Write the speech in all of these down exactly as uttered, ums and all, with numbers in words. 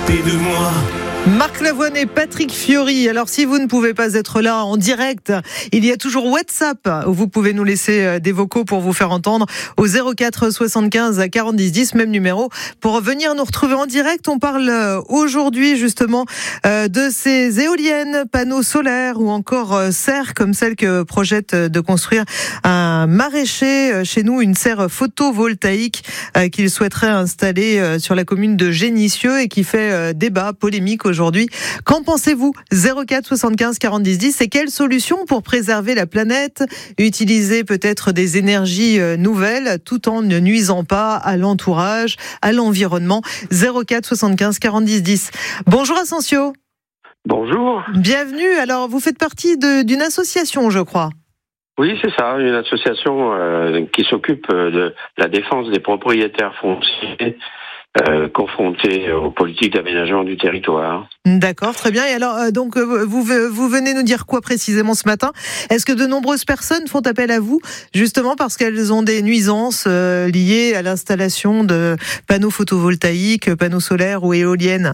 côté de moi. Marc Lavoine et Patrick Fiori. Alors si vous ne pouvez pas être là en direct, il y a toujours WhatsApp où vous pouvez nous laisser des vocaux pour vous faire entendre au zéro quatre soixante-quinze quarante dix dix, même numéro, pour venir nous retrouver en direct. On parle aujourd'hui justement de ces éoliennes, panneaux solaires ou encore serres comme celle que projette de construire un maraîcher chez nous, une serre photovoltaïque qu'il souhaiterait installer sur la commune de Génissieux et qui fait débat, polémique aujourd'hui. Qu'en pensez-vous? zéro quatre soixante-quinze quarante dix dix. Et quelle solution pour préserver la planète, utiliser peut-être des énergies nouvelles tout en ne nuisant pas à l'entourage, à l'environnement? zéro quatre soixante-quinze quarante dix dix. Bonjour Asensio. Bonjour. Bienvenue. Alors vous faites partie de, d'une association, je crois. Oui, c'est ça, une association euh, qui s'occupe de la défense des propriétaires fonciers Euh, confrontés aux politiques d'aménagement du territoire. D'accord, très bien. Et alors, euh, donc, euh, vous, vous venez nous dire quoi précisément ce matin? Est-ce que de nombreuses personnes font appel à vous, justement parce qu'elles ont des nuisances euh, liées à l'installation de panneaux photovoltaïques, panneaux solaires ou éoliennes?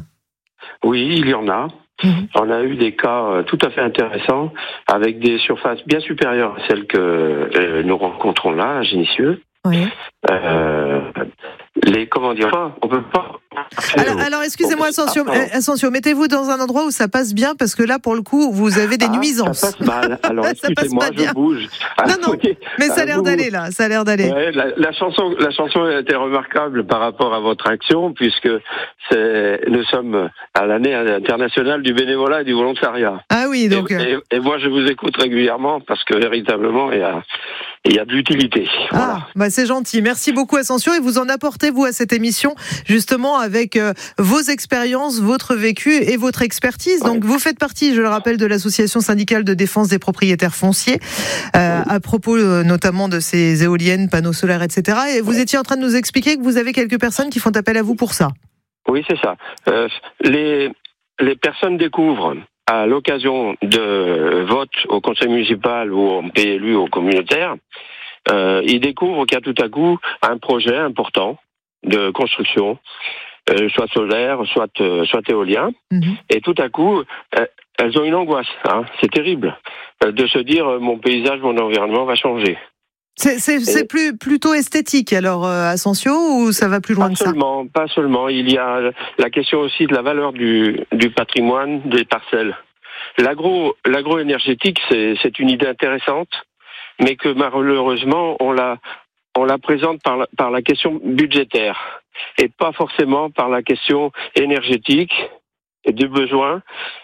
Oui, il y en a. Mmh. On a eu des cas tout à fait intéressants, avec des surfaces bien supérieures à celles que euh, nous rencontrons là, à Génissieux. Oui. Euh, les comment dire on peut pas alors, alors excusez-moi Asensio, Asensio, mettez-vous dans un endroit où ça passe bien, parce que là pour le coup vous avez des ah, nuisances. Ça passe mal. Alors excusez-moi, je bouge. Non non, okay. mais ça a l'air d'aller là, ça a l'air d'aller. Ouais, la, la chanson, la chanson a été remarquable par rapport à votre action, puisque c'est, nous sommes à l'année internationale du bénévolat et du volontariat. Ah oui, donc. Et, et, et moi je vous écoute régulièrement parce que véritablement il y a il y a de l'utilité. Voilà. Ah, bah c'est gentil. Merci beaucoup Asensio, et vous en apportez vous à cette émission justement avec euh, vos expériences, votre vécu et votre expertise. Donc ouais. Vous faites partie, je le rappelle, de l'association syndicale de défense des propriétaires fonciers euh, ouais. à propos euh, notamment de ces éoliennes, panneaux solaires, et cetera. Et vous ouais. étiez en train de nous expliquer que vous avez quelques personnes qui font appel à vous pour ça. Oui, c'est ça. Euh, les les personnes découvrent à l'occasion de votes au conseil municipal ou en P L U ou communautaire, euh, ils découvrent qu'il y a tout à coup un projet important de construction, euh, soit solaire, soit euh, soit éolien, mmh. et tout à coup, euh, elles ont une angoisse. Hein, c'est terrible euh, de se dire euh, mon paysage, mon environnement va changer. C'est, c'est, c'est plus, plutôt esthétique, alors, euh, Asensio, ou ça va plus loin pas que seulement, ça? Pas seulement. Il y a la question aussi de la valeur du, du patrimoine, des parcelles. L'agro, l'agro-énergétique, c'est, c'est une idée intéressante, mais que malheureusement, on la, on la présente par la, par la question budgétaire, et pas forcément par la question énergétique, et du besoin,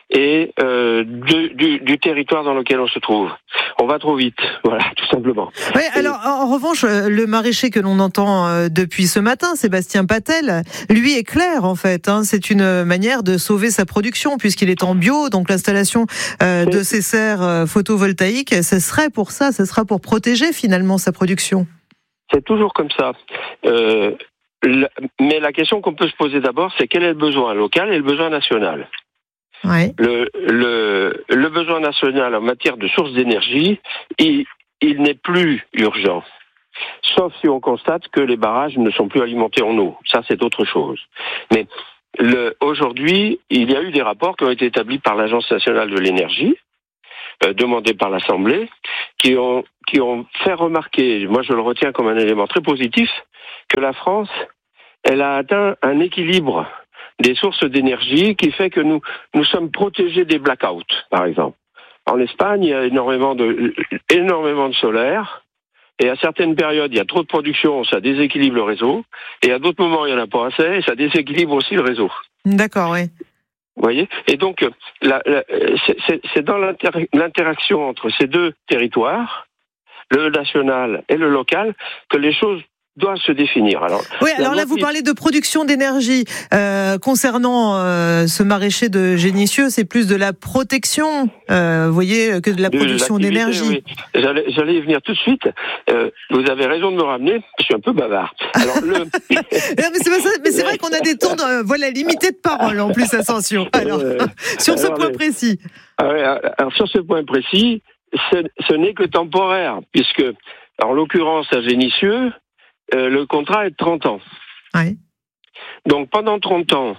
et euh, de, du, du territoire dans lequel on se trouve. On va trop vite, voilà, tout simplement. Oui, alors en revanche, le maraîcher que l'on entend depuis ce matin, Sébastien Patel, lui est clair en fait. Hein, c'est une manière de sauver sa production puisqu'il est en bio, donc l'installation euh, de ces serres photovoltaïques, ce serait pour ça, ce sera pour protéger finalement sa production. C'est toujours comme ça. Euh, le, mais la question qu'on peut se poser d'abord, c'est quel est le besoin local et le besoin national. Ouais. Le, le, le besoin national en matière de sources d'énergie, il, il n'est plus urgent. Sauf si on constate que les barrages ne sont plus alimentés en eau. Ça, c'est autre chose. Mais le, aujourd'hui, il y a eu des rapports qui ont été établis par l'Agence nationale de l'énergie, euh, demandés par l'Assemblée, qui ont, qui ont fait remarquer, moi je le retiens comme un élément très positif, que la France, elle a atteint un équilibre des sources d'énergie qui fait que nous, nous sommes protégés des blackouts, par exemple. En Espagne, il y a énormément de, énormément de solaire, et à certaines périodes, il y a trop de production, ça déséquilibre le réseau, et à d'autres moments, il n'y en a pas assez, et ça déséquilibre aussi le réseau. D'accord, oui. Vous voyez ? Et donc, la, la, c'est, c'est, c'est dans l'inter- l'interaction entre ces deux territoires, le national et le local, que les choses doit se définir. Alors, oui, alors là, vous parlez de production d'énergie. Euh, concernant euh, ce maraîcher de Génissieux, c'est plus de la protection, euh, vous voyez, que de la de production d'énergie. Oui. J'allais, j'allais y venir tout de suite. Euh, vous avez raison de me ramener, je suis un peu bavard. Alors, le... non, mais c'est, pas ça, mais c'est vrai qu'on a des temps de, voilà, limités de parole, en plus, Asensio. Alors, euh, sur ce alors, point mais... précis. Alors, sur ce point précis, ce, ce n'est que temporaire, puisque, en l'occurrence, à Génissieux, Euh, le contrat est de trente ans. Ouais. Donc pendant trente ans,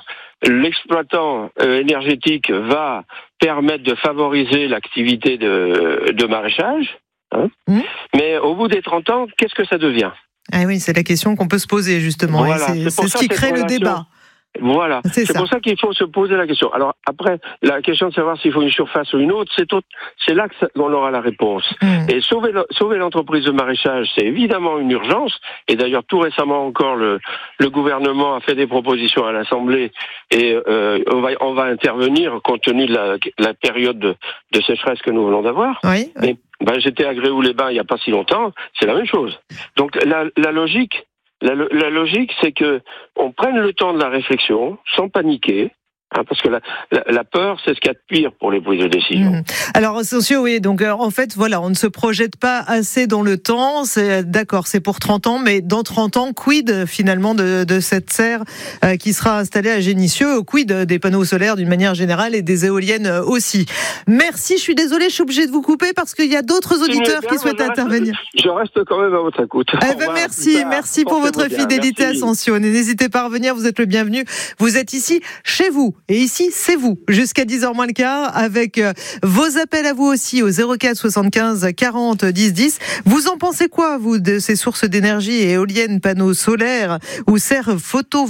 l'exploitant euh, énergétique va permettre de favoriser l'activité de, de maraîchage. Hein. Mmh. Mais au bout des trente ans, qu'est-ce que ça devient ? Ah oui, c'est la question qu'on peut se poser justement. Voilà, c'est, c'est, c'est ce qui crée le débat. Voilà, c'est, c'est ça. pour ça qu'il faut se poser la question. Alors après, la question de savoir s'il faut une surface ou une autre, c'est, autre, c'est là qu'on aura la réponse. Mmh. Et sauver, sauver l'entreprise de maraîchage, c'est évidemment une urgence. Et d'ailleurs, tout récemment encore, le, le gouvernement a fait des propositions à l'Assemblée et euh, on, va, on va intervenir compte tenu de la, la période de, de sécheresse que nous venons d'avoir. Oui, oui. Et, ben, j'étais à Gréoux-les-Bains il n'y a pas si longtemps, c'est la même chose. Donc la, la logique... La, la logique, c'est que on prenne le temps de la réflexion, sans paniquer, hein, parce que la, la, la peur, c'est ce qu'il y a de pire pour les prises de décision. Mmh. Alors, sociaux, oui, donc euh, en fait, voilà, on ne se projette pas assez dans le temps. C'est d'accord, c'est pour trente ans, mais dans trente ans, quid finalement de, de cette serre euh, qui sera installée à Génissieux, quid des panneaux solaires d'une manière générale et des éoliennes aussi. Merci, je suis désolée, je suis obligée de vous couper parce qu'il y a d'autres auditeurs bien, qui souhaitent je intervenir. Reste, je reste quand même à votre écoute. Eh ben merci, merci pour votre fidélité à Sensio. N'hésitez pas à revenir, vous êtes le bienvenu. Vous êtes ici, chez vous. Et ici, c'est vous, jusqu'à dix heures moins le quart, avec vos appels à vous aussi au zéro quatre soixante-quinze quarante dix dix. Vous en pensez quoi, vous, de ces sources d'énergie éoliennes, panneaux solaires ou serres photovoltaïques ?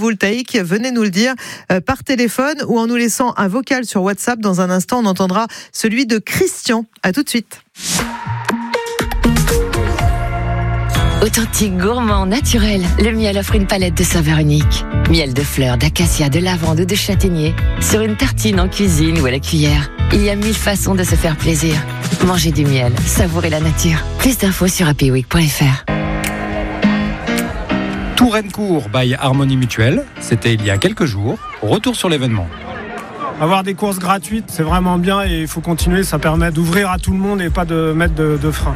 Venez nous le dire par téléphone ou en nous laissant un vocal sur WhatsApp. Dans un instant, on entendra celui de Christian. À tout de suite. Authentique, gourmand, naturel, le miel offre une palette de saveurs uniques. Miel de fleurs, d'acacia, de lavande ou de châtaignier. Sur une tartine, en cuisine ou à la cuillère. Il y a mille façons de se faire plaisir. Mangez du miel, savourez la nature. Plus d'infos sur happy week point f r. Tourencourt by Harmonie Mutuelle, c'était il y a quelques jours. Retour sur l'événement. Avoir des courses gratuites, c'est vraiment bien et il faut continuer, ça permet d'ouvrir à tout le monde et pas de mettre de, de frein.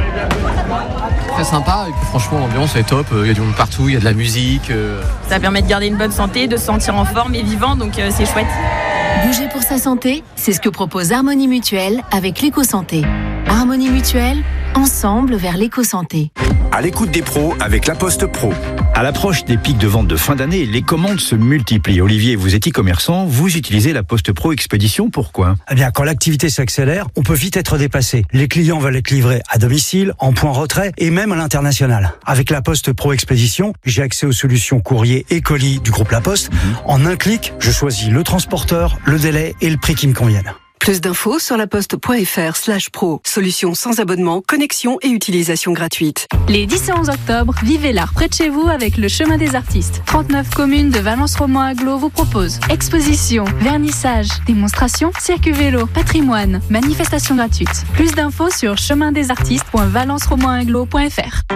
Très sympa et puis franchement l'ambiance est top, il y a du monde partout, il y a de la musique. Ça permet de garder une bonne santé, de se sentir en forme et vivant, donc euh, c'est chouette. Bouger pour sa santé, c'est ce que propose Harmonie Mutuelle avec l'éco-santé. Harmonie Mutuelle, ensemble vers l'éco-santé. À l'écoute des pros avec La Poste Pro. À l'approche des pics de vente de fin d'année, les commandes se multiplient. Olivier, vous êtes e-commerçant, vous utilisez La Poste Pro Expédition, pourquoi ? Eh bien, quand l'activité s'accélère, on peut vite être dépassé. Les clients veulent être livrés à domicile, en point retrait et même à l'international. Avec La Poste Pro Expédition, j'ai accès aux solutions courrier et colis du groupe La Poste. Mmh. En un clic, je choisis le transporteur, le délai et le prix qui me conviennent. Plus d'infos sur laposte.fr slash pro. Solution sans abonnement, connexion et utilisation gratuite. Les dix et onze octobre, vivez l'art près de chez vous avec le Chemin des Artistes. trente-neuf communes de Valence-Roman-Aglo vous proposent exposition, vernissage, démonstration, circuit vélo, patrimoine, manifestation gratuite. Plus d'infos sur chemin des artistes point valence roman aglo point f r.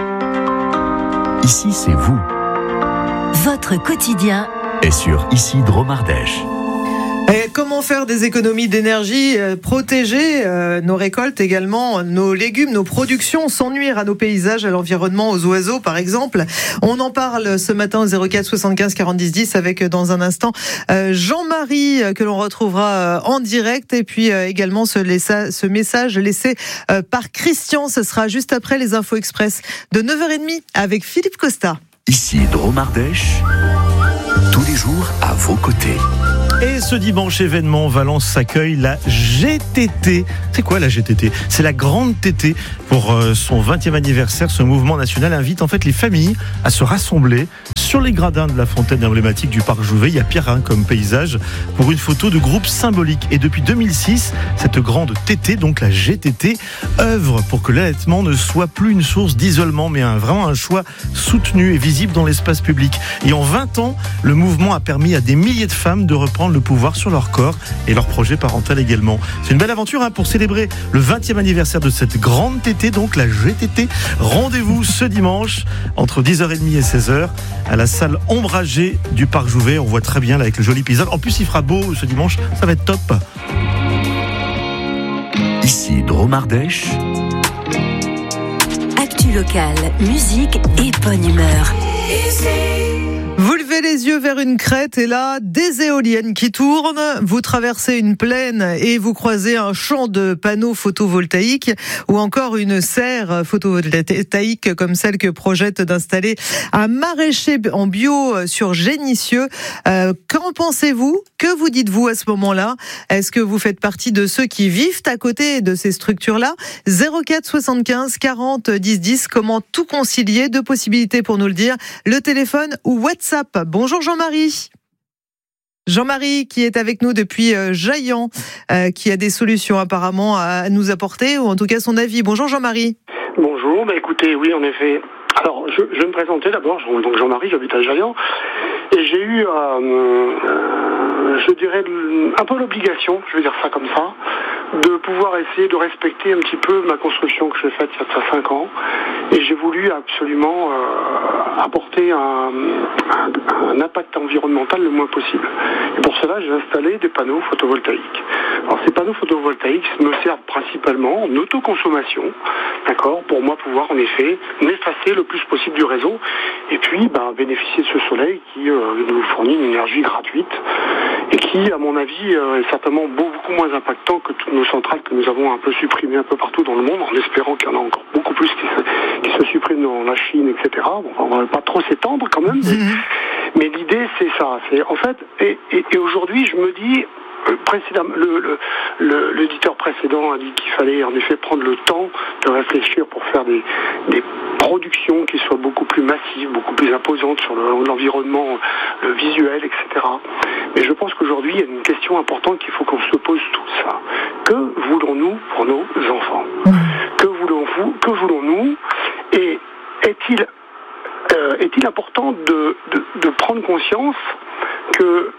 Ici, c'est vous. Votre quotidien est sur Ici Dromardèche. Et comment faire des économies d'énergie, euh, protéger euh, nos récoltes également, nos légumes, nos productions, sans nuire à nos paysages, à l'environnement, aux oiseaux par exemple. On en parle ce matin au zéro quatre soixante-quinze quarante dix dix avec dans un instant euh, Jean-Marie euh, que l'on retrouvera euh, en direct et puis euh, également ce, laissa, ce message laissé euh, par Christian. Ce sera juste après les infos express de neuf heures trente avec Philippe Costa. Ici Dromardèche, tous les jours à vos côtés. Et ce dimanche événement, Valence s'accueille la G T T. C'est quoi la G T T ? C'est la grande T T. Pour son vingtième anniversaire, ce mouvement national invite en fait les familles à se rassembler sur les gradins de la fontaine emblématique du parc Jouvet. Il y a Pierrin comme paysage pour une photo de groupe symbolique. Et depuis deux mille six, cette grande T T, donc la G T T, œuvre pour que l'allaitement ne soit plus une source d'isolement, mais un, vraiment un choix soutenu et visible dans l'espace public. Et en vingt ans, le mouvement a permis à des milliers de femmes de reprendre le pouvoir sur leur corps et leur projet parental également. C'est une belle aventure hein, pour célébrer le vingtième anniversaire de cette grande T T, donc la G T T. Rendez-vous ce dimanche entre dix heures trente et seize heures à la salle ombragée du parc Jouvet. On voit très bien là avec le joli paysage. En plus, il fera beau ce dimanche, ça va être top. Ici Dromardèche. Actu locale, musique et bonne humeur. Vous levez les yeux vers une crête et là, des éoliennes qui tournent. Vous traversez une plaine et vous croisez un champ de panneaux photovoltaïques ou encore une serre photovoltaïque comme celle que projette d'installer un maraîcher en bio sur Génissieux. Euh, qu'en pensez-vous? Que vous dites-vous à ce moment-là? Est-ce que vous faites partie de ceux qui vivent à côté de ces structures-là? zéro quatre soixante-quinze quarante dix dix. Comment tout concilier? Deux possibilités pour nous le dire. Le téléphone ou WhatsApp. Bonjour Jean-Marie. Jean-Marie qui est avec nous depuis Jaillant, euh, qui a des solutions apparemment à nous apporter, ou en tout cas son avis. Bonjour Jean-Marie. Bonjour, bah écoutez, oui en effet. Alors je, je vais me présenter d'abord, donc Jean-Marie, j'habite à Jaillant, et j'ai eu, euh, euh, je dirais, un peu l'obligation, je vais dire ça comme ça, de pouvoir essayer de respecter un petit peu ma construction que j'ai faite il y a cinq ans. Et j'ai voulu absolument euh, apporter un, un, un impact environnemental le moins possible. Et pour cela, j'ai installé des panneaux photovoltaïques. Alors ces panneaux photovoltaïques me servent principalement en autoconsommation, d'accord, pour moi pouvoir en effet m'effacer le plus possible du réseau et puis ben, bénéficier de ce soleil qui euh, nous fournit une énergie gratuite et qui, à mon avis, euh, est certainement beaucoup moins impactant que toutes nos centrales que nous avons un peu supprimées un peu partout dans le monde, en espérant qu'il y en a encore beaucoup plus qui se, qui se suppriment dans la Chine, et cetera. Bon, on va pas trop s'étendre quand même, mais, mais l'idée c'est ça. C'est en fait, et, et, et aujourd'hui, je me dis. Précédemment, le, le, le, l'éditeur précédent a dit qu'il fallait en effet prendre le temps de réfléchir pour faire des, des productions qui soient beaucoup plus massives, beaucoup plus imposantes sur le, l'environnement, le visuel, et cetera. Mais je pense qu'aujourd'hui, il y a une question importante qu'il faut qu'on se pose tous. Ça. Que voulons-nous pour nos enfants? Que voulons-vous? Que voulons-nous? Et est-il, euh, est-il important de, de, de prendre conscience que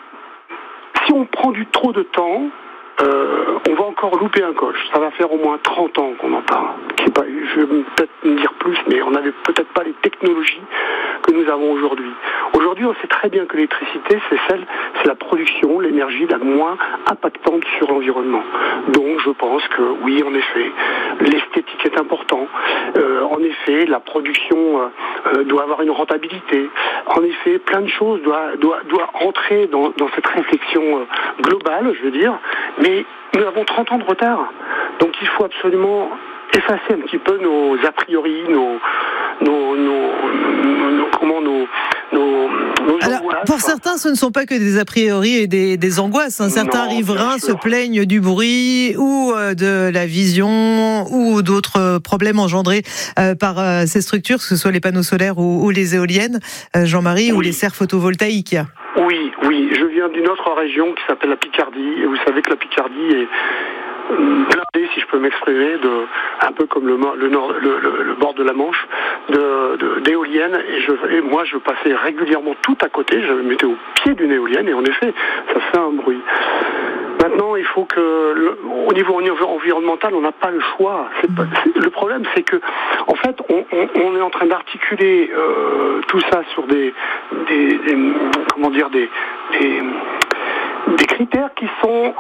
si on prend du trop de temps, euh, on va encore louper un coche. Ça va faire au moins trente ans qu'on en parle. Je vais peut-être me dire plus, mais on n'avait peut-être pas les technologies que nous avons aujourd'hui. Aujourd'hui, on sait très bien que l'électricité, c'est celle, c'est la production, l'énergie la moins impactante sur l'environnement. Donc, je pense que oui, en effet, l'esthétique est important. Euh, en effet, la production euh, doit avoir une rentabilité. En effet, plein de choses doivent doit, doit entrer dans, dans cette réflexion euh, globale, je veux dire. Mais nous avons trente ans de retard. Donc, il faut absolument effacer un petit peu nos a priori, nos, nos, nos, nos comment nos, nos, nos Alors, angoisses. Pour certains, ce ne sont pas que des a priori et des, des angoisses. Hein. Certains non, riverains se plaignent du bruit ou de la vision ou d'autres problèmes engendrés euh, par euh, ces structures, que ce soit les panneaux solaires ou, ou les éoliennes, euh, Jean-Marie, oui. ou les serres photovoltaïques. Oui, oui. Je viens d'une autre région qui s'appelle la Picardie, et vous savez que la Picardie est blindé, si je peux m'exprimer, de un peu comme le, le, nord, le, le, le bord de la Manche, de, de, d'éoliennes. Et, je, et moi, je passais régulièrement tout à côté. Je me mettais au pied d'une éolienne et en effet, ça fait un bruit. Maintenant, il faut que, le, au niveau environnemental, on n'a pas le choix. C'est pas, c'est, le problème, c'est que, en fait, on, on, on est en train d'articuler euh, tout ça sur des, des, des comment dire, des, des, des critères qui sont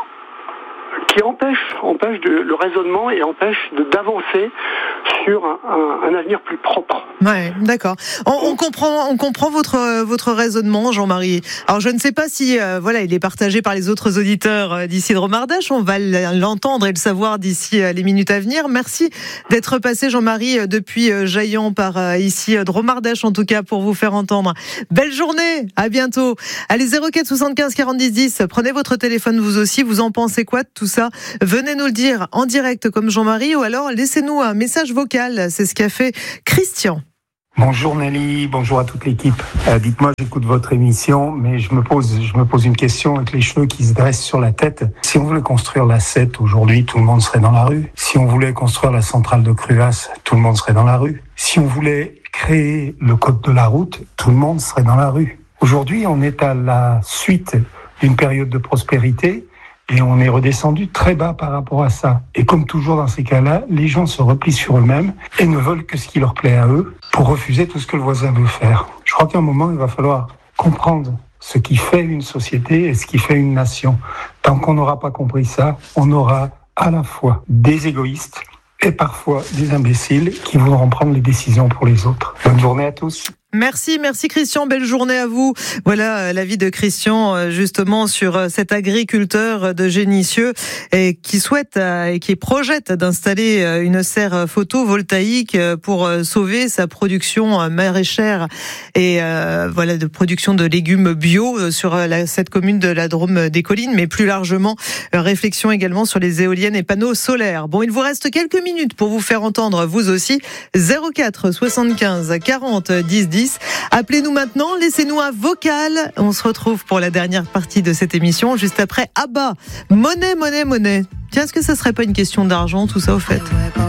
qui empêche, empêche de, le raisonnement et empêche de, d'avancer sur un, un, un avenir plus propre. Ouais, d'accord. On, on comprend, on comprend votre votre raisonnement, Jean-Marie. Alors, je ne sais pas si, euh, voilà, il est partagé par les autres auditeurs euh, d'ici de Romardèche. On va l'entendre et le savoir d'ici euh, les minutes à venir. Merci d'être passé, Jean-Marie, euh, depuis euh, Jaillant par euh, ici euh, de Romardèche, en tout cas, pour vous faire entendre. Belle journée. À bientôt. Allez, zéro quatre soixante-quinze quarante dix dix. Prenez votre téléphone, vous aussi. Vous en pensez quoi de tout ça? Venez nous le dire en direct comme Jean-Marie, ou alors laissez-nous un message vocal. C'est ce qu'a fait Christian. Bonjour Nelly, bonjour à toute l'équipe. Euh, dites-moi, j'écoute votre émission, mais je me pose, je me pose une question avec les cheveux qui se dressent sur la tête. Si on voulait construire l'A sept aujourd'hui, tout le monde serait dans la rue. Si on voulait construire la centrale de Cruvas, tout le monde serait dans la rue. Si on voulait créer le code de la route, tout le monde serait dans la rue. Aujourd'hui, on est à la suite d'une période de prospérité et on est redescendu très bas par rapport à ça. Et comme toujours dans ces cas-là, les gens se replient sur eux-mêmes et ne veulent que ce qui leur plaît à eux pour refuser tout ce que le voisin veut faire. Je crois qu'à un moment, il va falloir comprendre ce qui fait une société et ce qui fait une nation. Tant qu'on n'aura pas compris ça, on aura à la fois des égoïstes et parfois des imbéciles qui voudront prendre les décisions pour les autres. Bonne journée à tous. Merci, merci Christian, belle journée à vous. Voilà l'avis de Christian justement sur cet agriculteur de Génissieux et qui souhaite et qui projette d'installer une serre photovoltaïque pour sauver sa production maraîchère et euh, voilà de production de légumes bio sur la, cette commune de la Drôme des Collines, mais plus largement réflexion également sur les éoliennes et panneaux solaires. Bon, il vous reste quelques minutes pour vous faire entendre vous aussi. zéro quatre soixante-quinze quarante dix dix. Appelez-nous maintenant, laissez-nous un vocal. On se retrouve pour la dernière partie de cette émission, juste après Abba. Monnaie, monnaie, monnaie. Tiens, est-ce que ça serait pas une question d'argent, tout ça, au fait ?